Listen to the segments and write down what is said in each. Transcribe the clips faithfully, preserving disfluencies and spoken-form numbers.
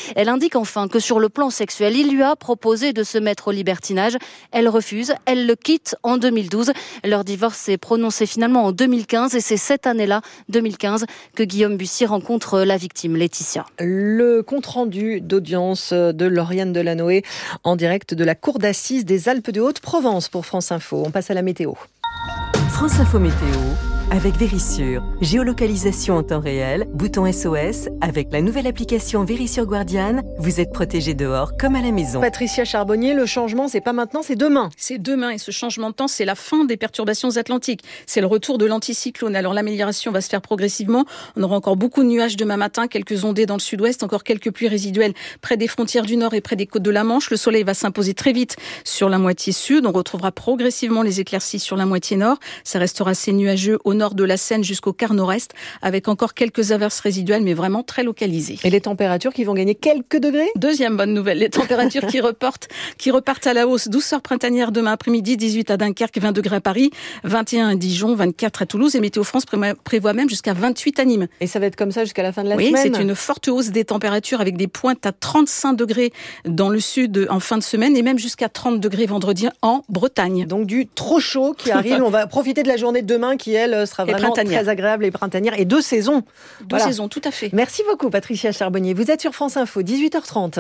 Elle indique enfin que sur le plan sexuel, il lui a proposé de se mettre au libertinage. Elle refuse, elle le quitte en deux mille douze. Leur divorce s'est prononcé finalement en deux mille quinze et c'est cette année-là, deux mille quinze, que Guillaume Bussy rencontre la victime, Laetitia. Le compte-rendu d'audience de Lauriane Delanoë en direct de la cour d'assises des Alpes de Haute-Provence pour France Info. On passe à la météo. France Info Météo avec Vérissure. Géolocalisation en temps réel, bouton S O S. Avec la nouvelle application Vérissure Guardian, vous êtes protégé dehors comme à la maison. Patricia Charbonnier, le changement, c'est pas maintenant, c'est demain. C'est demain et ce changement de temps, c'est la fin des perturbations atlantiques. C'est le retour de l'anticyclone. Alors l'amélioration va se faire progressivement. On aura encore beaucoup de nuages demain matin, quelques ondées dans le sud-ouest, encore quelques pluies résiduelles près des frontières du nord et près des côtes de la Manche. Le soleil va s'imposer très vite sur la moitié sud. On retrouvera progressivement les éclaircies sur la moitié nord. Ça restera assez nuageux au nord de la Seine jusqu'au quart nord-est, avec encore quelques averses résiduelles, mais vraiment très localisées. Et les températures qui vont gagner quelques degrés ? Deuxième bonne nouvelle, les températures qui repartent, qui repartent à la hausse. Douceur printanière demain après-midi, dix-huit à Dunkerque, vingt degrés à Paris, vingt et un à Dijon, vingt-quatre à Toulouse, et Météo France prévoit même jusqu'à vingt-huit à Nîmes. Et ça va être comme ça jusqu'à la fin de la oui, semaine ? Oui, c'est une forte hausse des températures avec des pointes à trente-cinq degrés dans le sud en fin de semaine et même jusqu'à trente degrés vendredi en Bretagne. Donc du trop chaud qui arrive. On va profiter de la journée de demain qui, elle, sera vraiment très agréable et printanière. Et deux saisons. Deux voilà. saisons, tout à fait. Merci beaucoup, Patricia Charbonnier. Vous êtes sur France Info, dix-huit heures trente.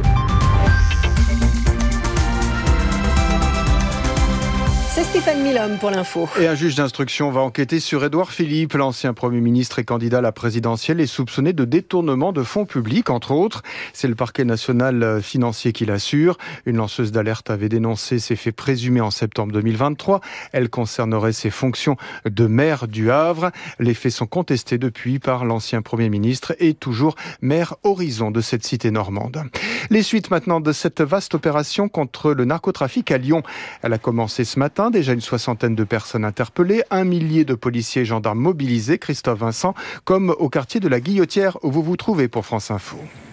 C'est Stéphane Milhomme pour l'info. Et un juge d'instruction va enquêter sur Édouard Philippe. L'ancien Premier ministre et candidat à la présidentielle est soupçonné de détournement de fonds publics, entre autres. C'est le parquet national financier qui l'assure. Une lanceuse d'alerte avait dénoncé ces faits présumés en septembre deux mille vingt-trois. Elle concernerait ses fonctions de maire du Havre. Les faits sont contestés depuis par l'ancien Premier ministre et toujours maire horizon de cette cité normande. Les suites maintenant de cette vaste opération contre le narcotrafic à Lyon. Elle a commencé ce matin. Déjà une soixantaine de personnes interpellées, un millier de policiers et gendarmes mobilisés, Christophe Vincent, comme au quartier de la Guillotière où vous vous trouvez pour France Info.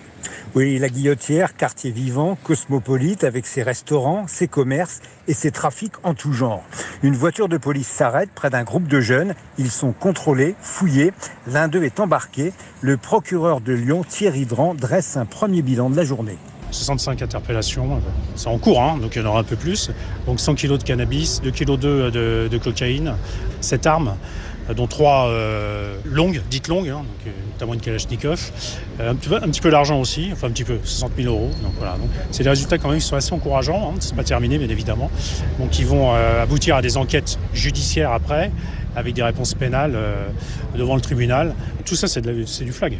Oui, la Guillotière, quartier vivant, cosmopolite, avec ses restaurants, ses commerces et ses trafics en tout genre. Une voiture de police s'arrête près d'un groupe de jeunes. Ils sont contrôlés, fouillés. L'un d'eux est embarqué. Le procureur de Lyon, Thierry Dran, dresse un premier bilan de la journée. soixante-cinq interpellations, c'est en cours, hein, donc il y en aura un peu plus. Donc cent kilos de cannabis, deux virgule deux kilos de, de cocaïne, sept armes, dont trois euh, longues, dites longues, hein, donc, notamment une Kalachnikov, euh, un, petit peu, un petit peu d'argent aussi, enfin un petit peu, soixante mille euros. Donc voilà, donc, c'est des résultats quand même qui sont assez encourageants, hein, c'est pas terminé bien évidemment. Donc ils vont euh, aboutir à des enquêtes judiciaires après, avec des réponses pénales euh, devant le tribunal. Tout ça c'est, de la, c'est du flag.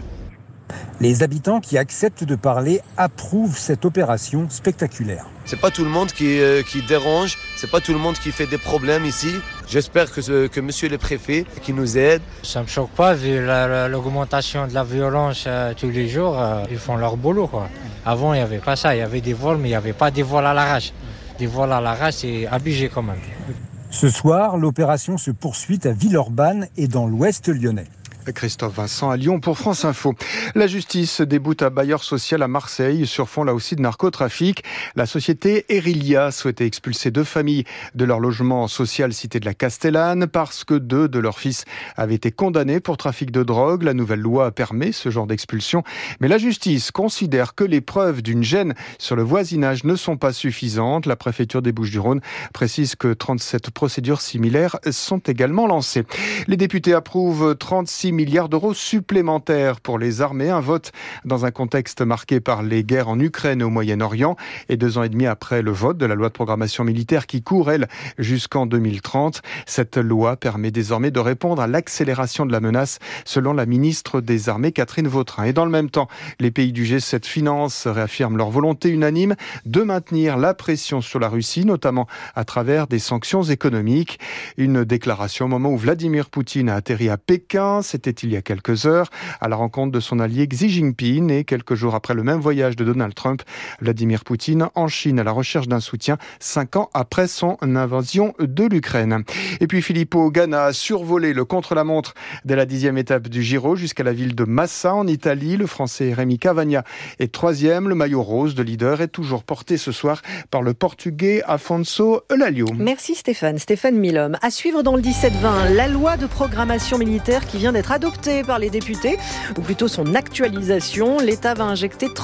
Les habitants qui acceptent de parler approuvent cette opération spectaculaire. C'est pas tout le monde qui, euh, qui dérange, c'est pas tout le monde qui fait des problèmes ici. J'espère que, ce, que monsieur le préfet qui nous aide. Ça me choque pas vu la, la, l'augmentation de la violence euh, tous les jours, euh, ils font leur boulot quoi. Avant il n'y avait pas ça, il y avait des vols mais il n'y avait pas des vols à l'arrache. Des vols à l'arrache c'est abusé quand même. Ce soir, l'opération se poursuit à Villeurbanne et dans l'ouest lyonnais. Christophe Vincent à Lyon pour France Info. La justice déboute un bailleur social à Marseille sur fond là aussi de narcotrafic. La société Erilia souhaitait expulser deux familles de leur logement social cité de la Castellane parce que deux de leurs fils avaient été condamnés pour trafic de drogue. La nouvelle loi permet ce genre d'expulsion, mais la justice considère que les preuves d'une gêne sur le voisinage ne sont pas suffisantes. La préfecture des Bouches-du-Rhône précise que trente-sept procédures similaires sont également lancées. Les députés approuvent trente-six milliards d'euros supplémentaires pour les armées. Un vote dans un contexte marqué par les guerres en Ukraine et au Moyen-Orient. Et deux ans et demi après le vote de la loi de programmation militaire qui court, elle, jusqu'en deux mille trente. Cette loi permet désormais de répondre à l'accélération de la menace, selon la ministre des Armées, Catherine Vautrin. Et dans le même temps, les pays du G sept financent, réaffirment leur volonté unanime de maintenir la pression sur la Russie, notamment à travers des sanctions économiques. Une déclaration au moment où Vladimir Poutine a atterri à Pékin. C'était il y a quelques heures, à la rencontre de son allié Xi Jinping. Et quelques jours après le même voyage de Donald Trump, Vladimir Poutine en Chine à la recherche d'un soutien, cinq ans après son invasion de l'Ukraine. Et puis Filippo Ganna a survolé le contre-la-montre dès la dixième étape du Giro jusqu'à la ville de Massa en Italie. Le Français Rémi Cavagna est troisième. Le maillot rose de leader est toujours porté ce soir par le Portugais Afonso Elalio. Merci Stéphane. Stéphane Milhomme. À suivre dans le dix-sept vingt, la loi de programmation militaire qui vient d'être adoptée par les députés, ou plutôt son actualisation. L'État va injecter